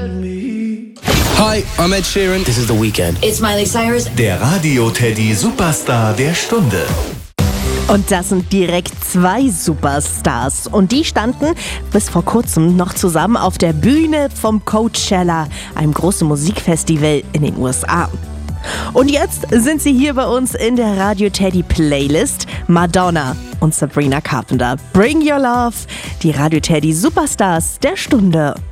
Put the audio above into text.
Hi, I'm Ed Sheeran. This is The Weeknd. It's Miley Cyrus. Der Radio-Teddy Superstar der Stunde. Und das sind direkt 2 Superstars. Und die standen bis vor kurzem noch zusammen auf der Bühne vom Coachella, einem großen Musikfestival in den USA. Und jetzt sind sie hier bei uns in der Radio-Teddy-Playlist. Madonna und Sabrina Carpenter. Bring Your Love, die Radio-Teddy Superstars der Stunde.